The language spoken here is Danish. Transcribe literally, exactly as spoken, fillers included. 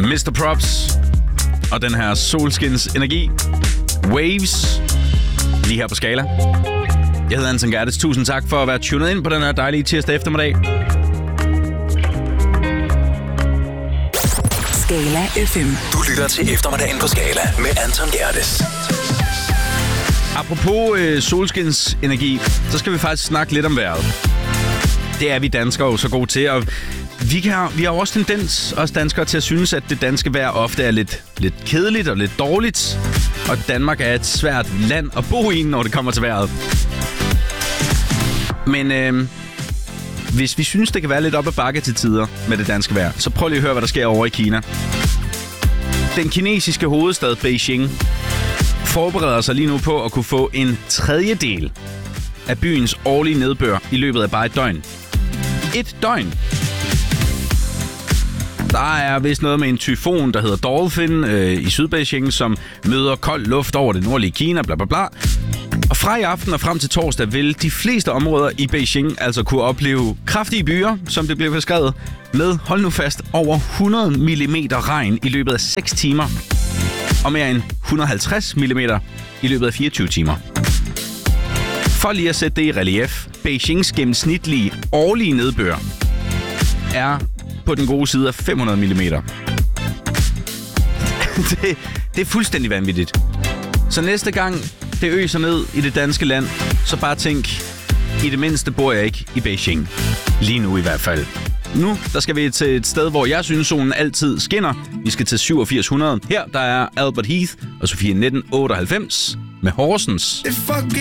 mister Props og den her solskins energi. Waves. Lige her på Skala. Jeg hedder Anton Gerdes. Tusind tak for at være tunet ind på den her dejlige tirsdag eftermiddag. Skala F M. Du lytter til eftermiddagen på Skala med Anton Gerdes. Apropos øh, solskins energi, så skal vi faktisk snakke lidt om vejret. Det er vi danskere jo så gode til, og vi, kan, vi har også tendens, os danskere, til at synes, at det danske vejr ofte er lidt, lidt kedeligt og lidt dårligt. Og Danmark er et svært land at bo i, når det kommer til vejret. Men øh, hvis vi synes, det kan være lidt op ad bakke til tider med det danske vejr, så prøv lige at høre, hvad der sker over i Kina. Den kinesiske hovedstad Beijing forbereder sig lige nu på at kunne få en tredjedel af byens årlige nedbør i løbet af bare et døgn. Et døgn! Der er vist noget med en tyfon, der hedder Dolphin øh, i Sydbeijing, som møder kold luft over det nordlige Kina, bla bla bla. Og fra i aften og frem til torsdag vil de fleste områder i Beijing altså kunne opleve kraftige byer, som det blev beskrevet, med, hold nu fast, over hundrede millimeter regn i løbet af seks timer. Og mere end et hundrede og halvtreds millimeter i løbet af fireogtyve timer. For lige at sætte det i relief, Beijings gennemsnitlige årlige nedbør er på den gode side af fem hundrede millimeter. det, det er fuldstændig vanvittigt. Så næste gang det øser ned i det danske land, så bare tænk, i det mindste bor jeg ikke i Beijing. Lige nu i hvert fald. Nu der skal vi til et sted, hvor jeg synes, solen altid skinner. Vi skal til syvogfirs hundrede. Her der er Albert Heath og Sofie nitten otteoghalvfems med Horsens.